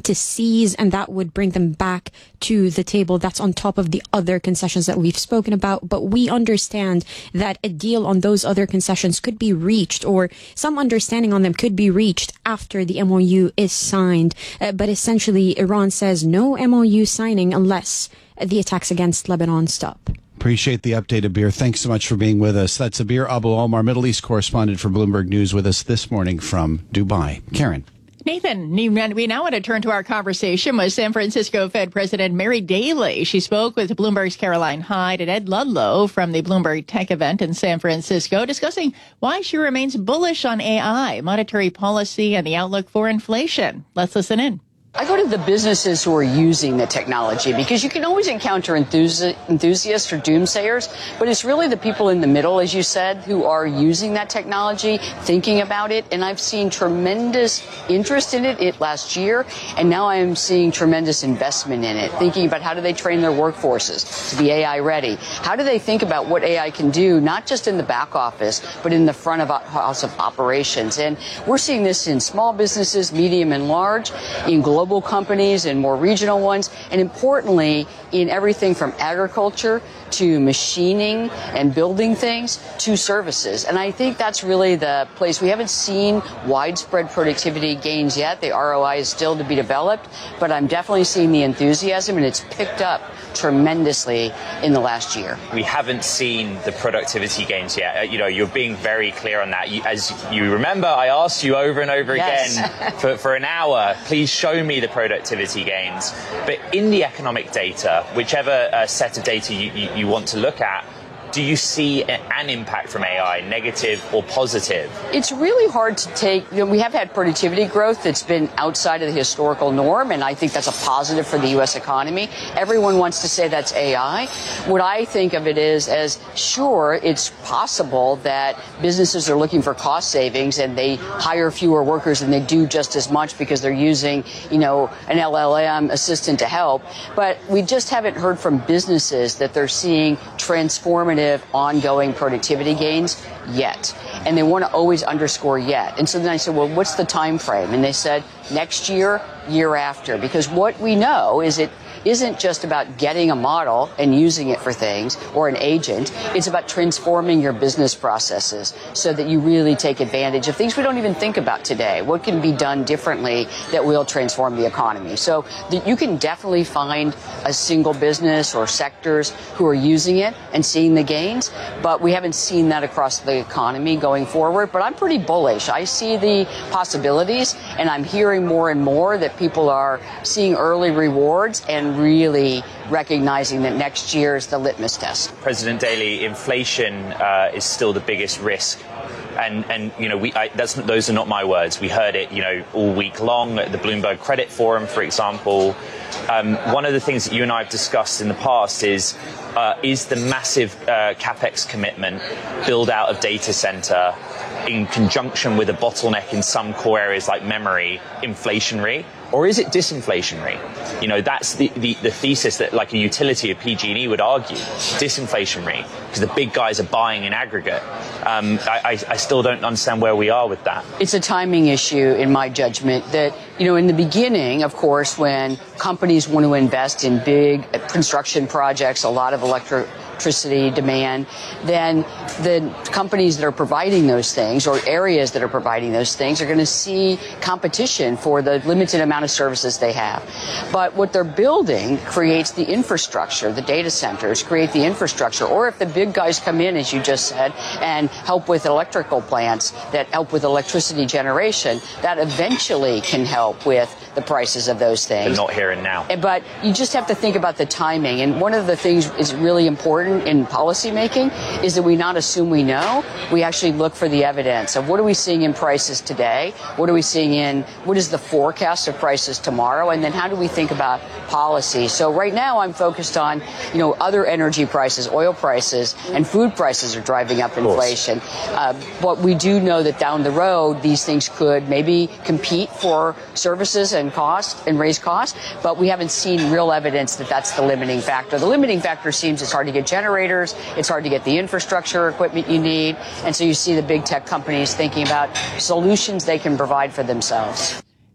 to seize, and that would bring them back to the table. That's on top of the other concessions that we've spoken about. But we understand that a deal on those other concessions could be reached, or some understanding on them could be reached after the MOU is signed. But essentially, Iran says no MOU signing unless the attacks against Lebanon stop. Appreciate the update, Abir. Thanks so much for being with us. That's Abir Abu-Omar, Middle East correspondent for Bloomberg News, with us this morning from Dubai. Karen. Nathan, we now want to turn to our conversation with San Francisco Fed President Mary Daly. She spoke with Bloomberg's Caroline Hyde and Ed Ludlow from the Bloomberg Tech event in San Francisco, discussing why she remains bullish on AI, monetary policy, and the outlook for inflation. Let's listen in. I go to the businesses who are using the technology, because you can always encounter enthusiasts or doomsayers, but it's really the people in the middle, as you said, who are using that technology, thinking about it. And I've seen tremendous interest in it last year, and now I'm seeing tremendous investment in it, thinking about how do they train their workforces to be AI ready? How do they think about what AI can do, not just in the back office, but in the front of house of operations? And we're seeing this in small businesses, medium and large, in global companies and more regional ones, and importantly, in everything from agriculture to machining and building things to services. And I think that's really the place. We haven't seen widespread productivity gains yet. The ROI is still to be developed, but I'm definitely seeing the enthusiasm, and it's picked up tremendously in the last year. We haven't seen the productivity gains yet. You're being very clear on that. As you remember, I asked you over and over again for an hour, please show me the productivity gains. But in the economic data, whichever set of data you want to look at, do you see an impact from AI, negative or positive? It's really hard to take. We have had productivity growth that's been outside of the historical norm, and I think that's a positive for the U.S. economy. Everyone wants to say that's AI. What I think of it is as, sure, it's possible that businesses are looking for cost savings and they hire fewer workers and they do just as much because they're using, an LLM assistant to help. But we just haven't heard from businesses that they're seeing transformative ongoing productivity gains yet. And they want to always underscore yet. And so then I said, well, what's the time frame? And they said next year, year after. Because what we know is it isn't just about getting a model and using it for things or an agent. It's about transforming your business processes so that you really take advantage of things we don't even think about today. What can be done differently that will transform the economy? So you can definitely find a single business or sectors who are using it and seeing the gains, but we haven't seen that across the economy going forward. But I'm pretty bullish. I see the possibilities, and I'm hearing more and more that people are seeing early rewards and really recognizing that next year is the litmus test. President Daly, inflation is still the biggest risk. And those are not my words. We heard it, all week long at the Bloomberg Credit Forum, for example. One of the things that you and I have discussed in the past is the massive capex commitment, build out of data center, in conjunction with a bottleneck in some core areas like memory, inflationary, or is it disinflationary? That's the thesis that, like, a utility of PG&E would argue, disinflationary, because the big guys are buying in aggregate. I still don't understand where we are with that. It's a timing issue, in my judgment, that, in the beginning, of course, when companies want to invest in big construction projects, a lot of electricity demand, then the companies that are providing those things, or areas that are providing those things, are going to see competition for the limited amount of services they have. But what they're building creates the infrastructure. The data centers create the infrastructure. Or if the big guys come in, as you just said, and help with electrical plants that help with electricity generation, that eventually can help with the prices of those things. But not here and now. But you just have to think about the timing. And one of the things is really important in policymaking is that we not assume we know. We actually look for the evidence of what are we seeing in prices today? What are we seeing what is the forecast of prices tomorrow? And then how do we think about policy? So right now I'm focused on, other energy prices, oil prices, and food prices are driving up inflation. But we do know that down the road, these things could maybe compete for services and cost and raise costs, but we haven't seen real evidence that that's the limiting factor. The limiting factor seems it's hard to get generators, it's hard to get the infrastructure equipment you need, and so you see the big tech companies thinking about solutions they can provide for themselves.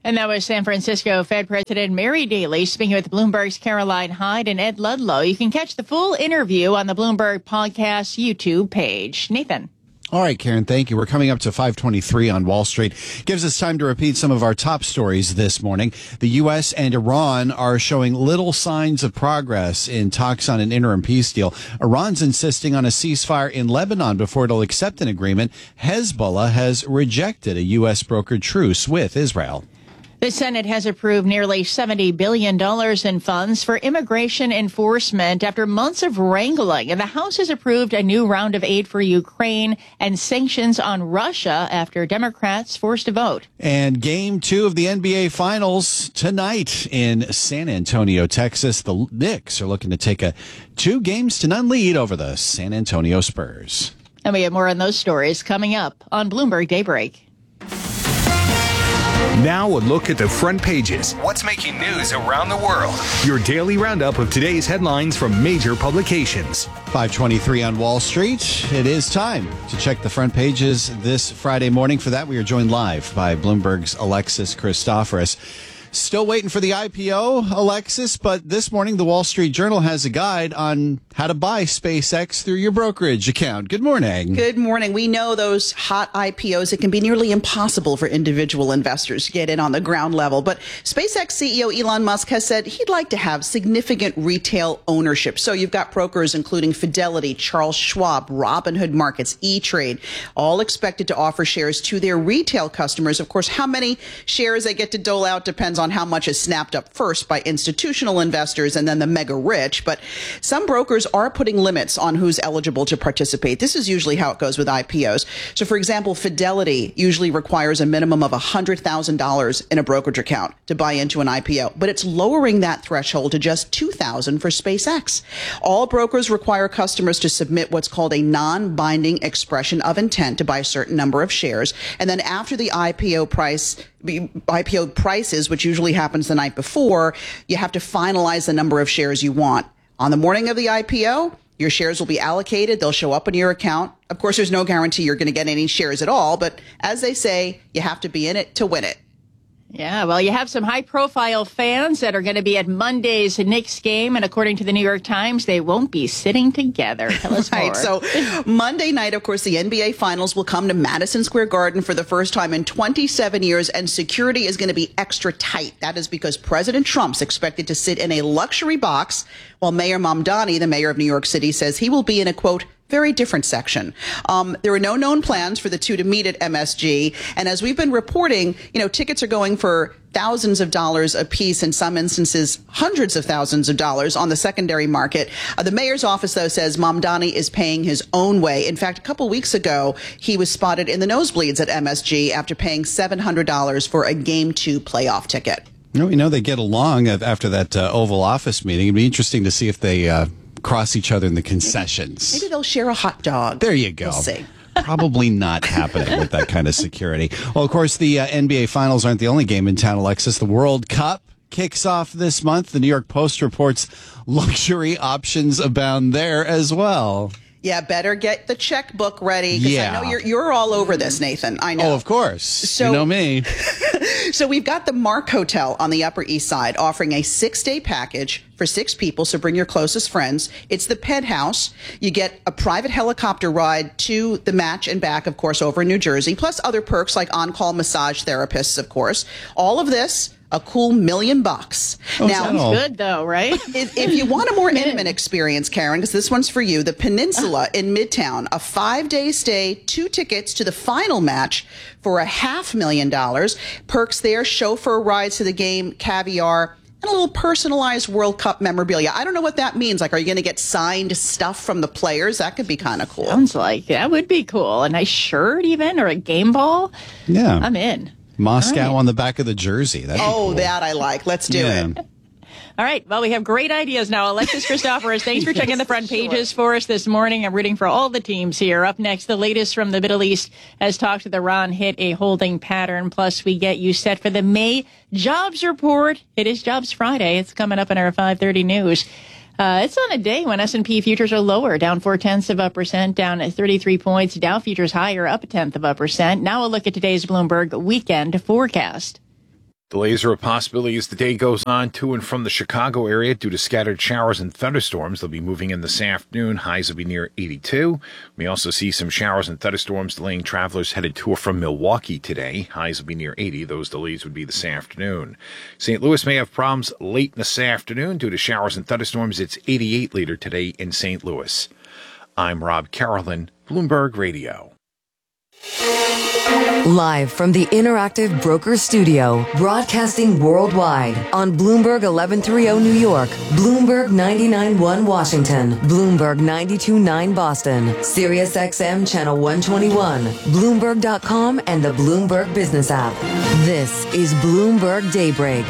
And that was San Francisco Fed President Mary Daly speaking with Bloomberg's Caroline Hyde and Ed Ludlow. You can catch the full interview on the Bloomberg Podcast YouTube page. Nathan. All right, Karen, thank you. We're coming up to 5:23 on Wall Street. Gives us time to repeat some of our top stories this morning. The U.S. and Iran are showing little signs of progress in talks on an interim peace deal. Iran's insisting on a ceasefire in Lebanon before it'll accept an agreement. Hezbollah has rejected a U.S. brokered truce with Israel. The Senate has approved nearly $70 billion in funds for immigration enforcement after months of wrangling. And the House has approved a new round of aid for Ukraine and sanctions on Russia after Democrats forced a vote. And Game 2 of the NBA Finals tonight in San Antonio, Texas. The Knicks are looking to take a 2-0 lead over the San Antonio Spurs. And we have more on those stories coming up on Bloomberg Daybreak. Now a look at the front pages. What's making news around the world? Your daily roundup of today's headlines from major publications. 5:23 on Wall Street. It is time to check the front pages this Friday morning. For that, we are joined live by Bloomberg's Alexis Christoforous. Still waiting for the IPO, Alexis, but this morning the Wall Street Journal has a guide on how to buy SpaceX through your brokerage account. Good morning. Good morning. We know those hot IPOs, it can be nearly impossible for individual investors to get in on the ground level. But SpaceX CEO Elon Musk has said he'd like to have significant retail ownership. So you've got brokers including Fidelity, Charles Schwab, Robinhood Markets, E-Trade, all expected to offer shares to their retail customers. Of course, how many shares they get to dole out depends on how much is snapped up first by institutional investors and then the mega rich. But some brokers are putting limits on who's eligible to participate. This is usually how it goes with IPOs. So, for example, Fidelity usually requires a minimum of $100,000 in a brokerage account to buy into an IPO, but it's lowering that threshold to just $2,000 for SpaceX. All brokers require customers to submit what's called a non-binding expression of intent to buy a certain number of shares. And then after the IPO prices, which usually happens the night before, you have to finalize the number of shares you want. On the morning of the IPO, your shares will be allocated. They'll show up in your account. Of course, there's no guarantee you're going to get any shares at all. But as they say, you have to be in it to win it. Yeah, well, you have some high-profile fans that are going to be at Monday's Knicks game, and according to the New York Times, they won't be sitting together. Tell us more. So Monday night, of course, the NBA Finals will come to Madison Square Garden for the first time in 27 years, and security is going to be extra tight. That is because President Trump's expected to sit in a luxury box, while Mayor Mamdani, the mayor of New York City, says he will be in a, quote, very different section. There are no known plans for the two to meet at MSG. And as we've been reporting, tickets are going for thousands of dollars a piece, in some instances, hundreds of thousands of dollars on the secondary market. The mayor's office, though, says Mamdani is paying his own way. In fact, a couple weeks ago, he was spotted in the nosebleeds at MSG after paying $700 for a Game 2 playoff ticket. We know they get along after that Oval Office meeting. It'd be interesting to see if they cross each other in the concessions. Maybe they'll share a hot dog. There you go. We'll see. Probably not happening with that kind of security. Well, of course, the NBA Finals aren't the only game in town, Alexis. The World Cup kicks off this month. The New York Post reports luxury options abound there as well. Yeah, better get the checkbook ready. Yeah. I know you're all over this, Nathan. I know. Oh, of course. So, you know me. So we've got the Mark Hotel on the Upper East Side offering a 6-day package for 6 people, so bring your closest friends. It's the Penthouse. You get a private helicopter ride to the match and back, of course, over in New Jersey, plus other perks like on-call massage therapists, of course. All of this, a cool $1 million. Oh, now, Sounds good, though, right? if you want a more intimate experience, Karen, because this one's for you, the Peninsula in Midtown, a 5-day stay, 2 tickets to the final match for $500,000. Perks there, chauffeur rides to the game, caviar, and a little personalized World Cup memorabilia. I don't know what that means. Like, are you going to get signed stuff from the players? That could be kind of cool. Sounds like that would be cool. A nice shirt even, or a game ball. Yeah. I'm in. Moscow on the back of the jersey. That'd be cool. That I like. Let's do it. All right. Well, we have great ideas now. Alexis Christoforous, thanks for checking the front pages for us this morning. I'm rooting for all the teams here. Up next, the latest from the Middle East as talks with Iran hit a holding pattern. Plus, we get you set for the May jobs report. It is Jobs Friday. It's coming up in our 5:30 news. It's on a day when S&P futures are lower, down 0.4%, down at 33 points. Dow futures higher, up 0.1%. Now a look at today's Bloomberg weekend forecast. Delays are a possibility as the day goes on to and from the Chicago area due to scattered showers and thunderstorms. They'll be moving in this afternoon. Highs will be near 82. We also see some showers and thunderstorms delaying travelers headed to or from Milwaukee today. Highs will be near 80. Those delays would be this afternoon. St. Louis may have problems late this afternoon due to showers and thunderstorms. It's 88 later today in St. Louis. I'm Rob Carolyn, Bloomberg Radio. Live from the Interactive Broker Studio, broadcasting worldwide on Bloomberg 1130 New York, Bloomberg 99.1 Washington, Bloomberg 92.9 Boston, Sirius XM Channel 121, Bloomberg.com, and the Bloomberg Business app. This is Bloomberg Daybreak.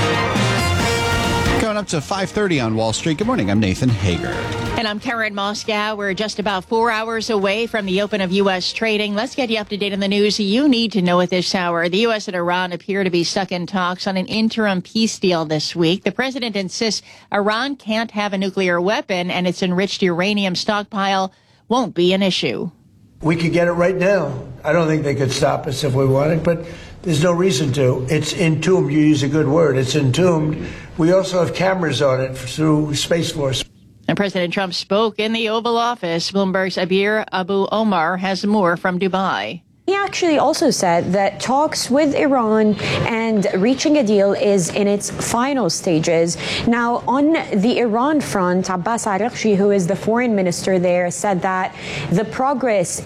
Going up to 5:30 on Wall Street. Good morning. I'm Nathan Hager. And I'm Karen Moscow. We're just about 4 hours away from the open of U.S. trading. Let's get you up to date on the news you need to know at this hour. The U.S. and Iran appear to be stuck in talks on an interim peace deal this week. The president insists Iran can't have a nuclear weapon and its enriched uranium stockpile won't be an issue. We could get it right now. I don't think they could stop us if we wanted, but there's no reason to. It's entombed. You use a good word. It's entombed. We also have cameras on it through Space Force. And President Trump spoke in the Oval Office. Bloomberg's Abir Abu Omar has more from Dubai. He actually also said that talks with Iran and reaching a deal is in its final stages. Now, on the Iran front, Abbas Araghchi, who is the foreign minister there, said that the progress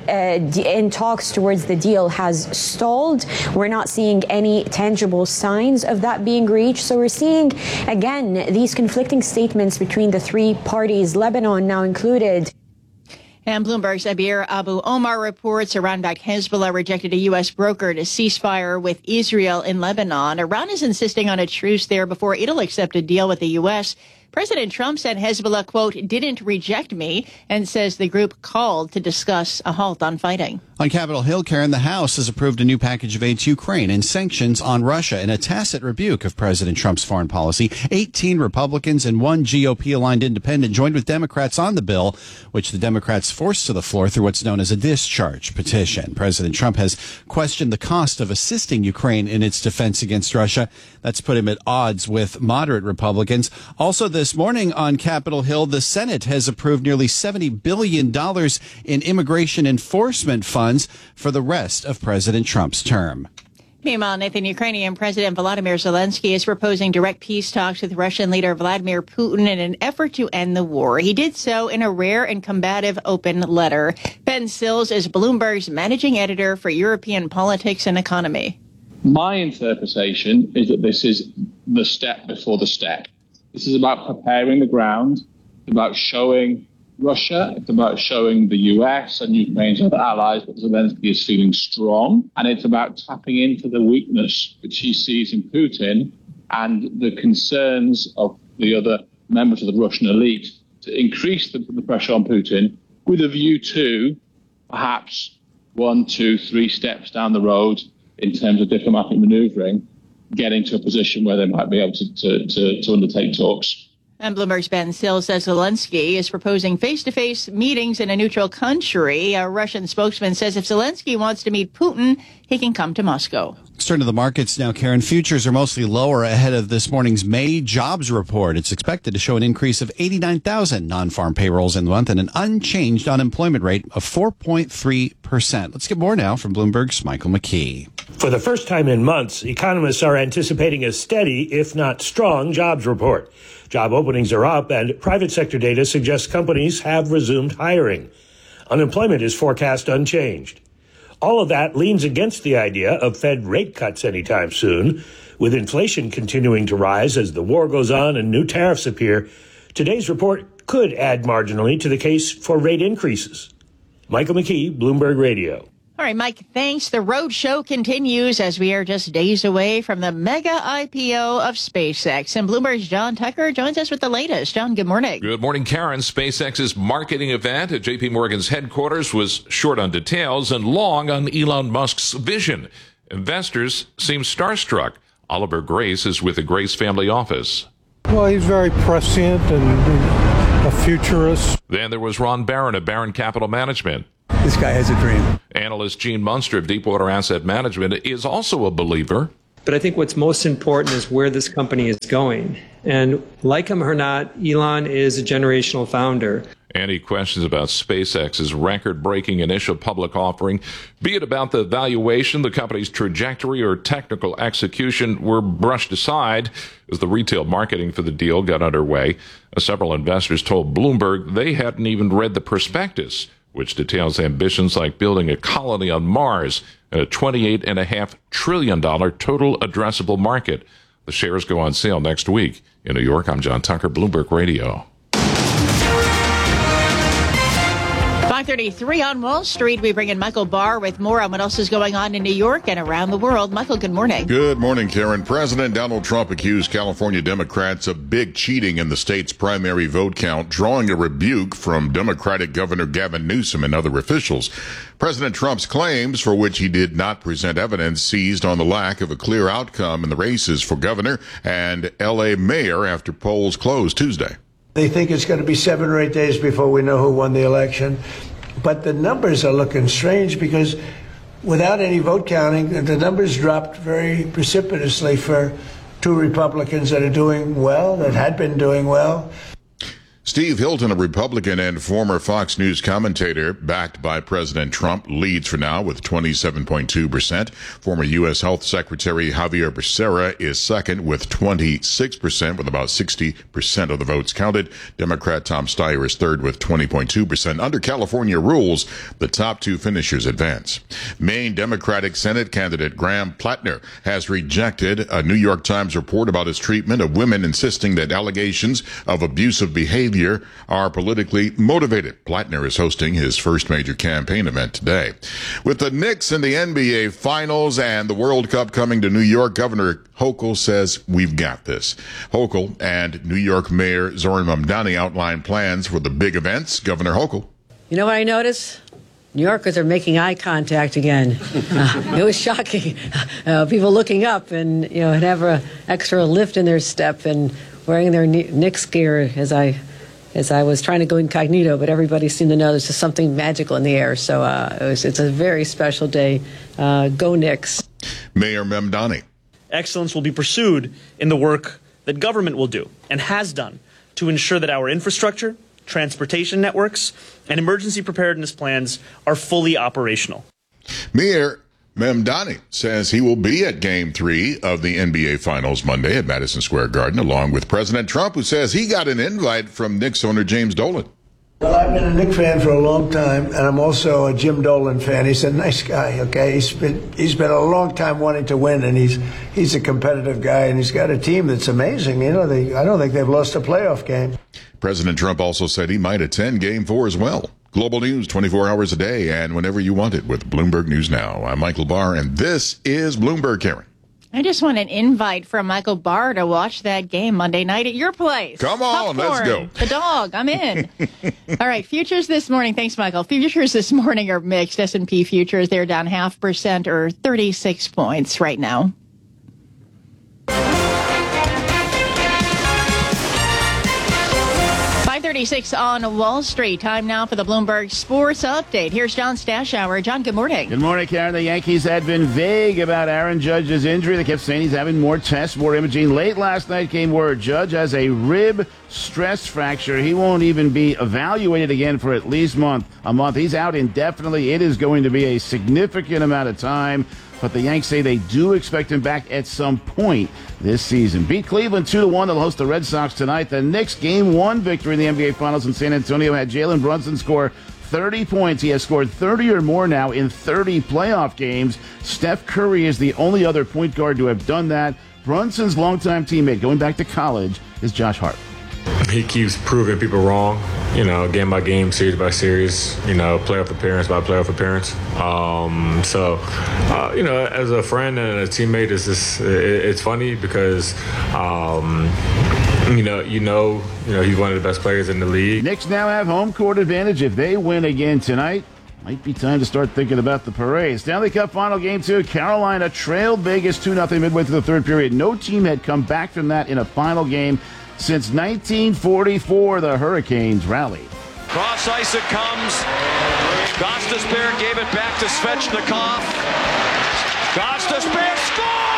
in talks towards the deal has stalled. We're not seeing any tangible signs of that being reached. So we're seeing, again, these conflicting statements between the three parties, Lebanon now included. And Bloomberg's Abir Abu Omar reports Iran-backed Hezbollah rejected a U.S. brokered ceasefire with Israel in Lebanon. Iran is insisting on a truce there before it'll accept a deal with the U.S. President Trump said Hezbollah, quote, didn't reject me, and says the group called to discuss a halt on fighting. On Capitol Hill, Karen, the House has approved a new package of aid to Ukraine and sanctions on Russia in a tacit rebuke of President Trump's foreign policy. 18 Republicans and one GOP-aligned independent joined with Democrats on the bill, which the Democrats forced to the floor through what's known as a discharge petition. President Trump has questioned the cost of assisting Ukraine in its defense against Russia. That's put him at odds with moderate Republicans. Also this morning on Capitol Hill, the Senate has approved nearly $70 billion in immigration enforcement funds for the rest of President Trump's term. Meanwhile, Nathan, Ukrainian President Volodymyr Zelensky is proposing direct peace talks with Russian leader Vladimir Putin in an effort to end the war. He did so in a rare and combative open letter. Ben Sills is Bloomberg's managing editor for European politics and economy. My interpretation is that this is the step before the step. This is about preparing the ground, it's about showing Russia, it's about showing the US and Ukraine's other allies that Zelensky is feeling strong, and it's about tapping into the weakness which he sees in Putin and the concerns of the other members of the Russian elite to increase the pressure on Putin with a view to perhaps 1, 2, 3 steps down the road in terms of diplomatic maneuvering, getting to a position where they might be able to undertake talks. And Bloomberg's Ben Sills says Zelensky is proposing face-to-face meetings in a neutral country. A Russian spokesman says if Zelensky wants to meet Putin, he can come to Moscow. Let's turn to the markets now, Karen. Futures are mostly lower ahead of this morning's May jobs report. It's expected to show an increase of 89,000 non-farm payrolls in the month and an unchanged unemployment rate of 4.3%. Let's get more now from Bloomberg's Michael McKee. For the first time in months, economists are anticipating a steady, if not strong, jobs report. Job openings are up, and private sector data suggests companies have resumed hiring. Unemployment is forecast unchanged. All of that leans against the idea of Fed rate cuts anytime soon. With inflation continuing to rise as the war goes on and new tariffs appear, today's report could add marginally to the case for rate increases. Michael McKee, Bloomberg Radio. All right, Mike, thanks. The road show continues as we are just days away from the mega IPO of SpaceX. And Bloomberg's John Tucker joins us with the latest. John, good morning. Good morning, Karen. SpaceX's marketing event at JP Morgan's headquarters was short on details and long on Elon Musk's vision. Investors seem starstruck. Oliver Grace is with the Grace family office. Well, he's very prescient and a futurist. Then there was Ron Barron of Barron Capital Management. This guy has a dream. Analyst Gene Munster of Deepwater Asset Management is also a believer. But I think what's most important is where this company is going. And like him or not, Elon is a generational founder. Any questions about SpaceX's record-breaking initial public offering, be it about the valuation, the company's trajectory, or technical execution, were brushed aside as the retail marketing for the deal got underway. Several investors told Bloomberg they hadn't even read the prospectus, which details ambitions like building a colony on Mars and a $28.5 trillion total addressable market. The shares go on sale next week. In New York, I'm John Tucker, Bloomberg Radio. 5:33 on Wall Street. We bring in Michael Barr with more on what else is going on in New York and around the world. Michael, good morning. Good morning, Karen. President Donald Trump accused California Democrats of big cheating in the state's primary vote count, drawing a rebuke from Democratic Governor Gavin Newsom and other officials. President Trump's claims, for which he did not present evidence, seized on the lack of a clear outcome in the races for governor and L.A. mayor after polls closed Tuesday. They think it's going to be 7 or 8 days before we know who won the election. But the numbers are looking strange because without any vote counting, the numbers dropped very precipitously for two Republicans that are doing well, that had been doing well. Steve Hilton, a Republican and former Fox News commentator backed by President Trump, leads for now with 27.2%. Former U.S. Health Secretary Javier Becerra is second with 26%, with about 60% of the votes counted. Democrat Tom Steyer is third with 20.2%. Under California rules, the top two finishers advance. Maine Democratic Senate candidate Graham Plattner has rejected a New York Times report about his treatment of women, insisting that allegations of abusive behavior are politically motivated. Plattner is hosting his first major campaign event today. With the Knicks in the NBA Finals and the World Cup coming to New York, Governor Hochul says, "We've got this." Hochul and New York Mayor Zohran Mamdani outlined plans for the big events. Governor Hochul. You know what I noticed? New Yorkers are making eye contact again. It was shocking. People looking up and, have an extra lift in their step and wearing their Knicks gear as I was trying to go incognito, but everybody seemed to know there's just something magical in the air. So it's a very special day. Go Knicks. Mayor Mamdani. Excellence will be pursued in the work that government will do and has done to ensure that our infrastructure, transportation networks, and emergency preparedness plans are fully operational. Mayor Mamdani says he will be at Game 3 of the NBA Finals Monday at Madison Square Garden, along with President Trump, who says he got an invite from Knicks owner James Dolan. Well, I've been a Knicks fan for a long time, and I'm also a Jim Dolan fan. He's a nice guy, okay? He's been a long time wanting to win, and he's a competitive guy, and he's got a team that's amazing. I don't think they've lost a playoff game. President Trump also said he might attend Game 4 as well. Global news 24 hours a day and whenever you want it with Bloomberg News Now. I'm Michael Barr, and this is Bloomberg, Karen. I just want an invite from Michael Barr to watch that game Monday night at your place. Come on, let's go. The dog, I'm in. All right, futures this morning. Thanks, Michael. Futures this morning are mixed. S&P futures, they're down 0.5% or 36 points right now. .36 on Wall Street. Time now for the Bloomberg Sports Update. Here's John Stashower. John, good morning. Good morning, Karen. The Yankees had been vague about Aaron Judge's injury. They kept saying he's having more tests, more imaging. Late last night came word Judge has a rib stress fracture. He won't even be evaluated again for at least a month. He's out indefinitely. It is going to be a significant amount of time. But the Yanks say they do expect him back at some point this season. Beat Cleveland 2-1. They'll host the Red Sox tonight. The Knicks Game 1 victory in the NBA Finals in San Antonio had Jalen Brunson score 30 points. He has scored 30 or more now in 30 playoff games. Steph Curry is the only other point guard to have done that. Brunson's longtime teammate, going back to college, is Josh Hart. He keeps proving people wrong, game by game, series by series, playoff appearance by playoff appearance. As a friend and a teammate, it's funny because, he's one of the best players in the league. Knicks now have home court advantage. If they win again tonight, might be time to start thinking about the parade. Stanley Cup Final Game 2. Carolina trailed Vegas 2-0 midway through the third period. No team had come back from that in a final game since 1944. The Hurricanes rallied. Cross ice it comes. Gostisbehere gave it back to Svechnikov. Gostisbehere scores!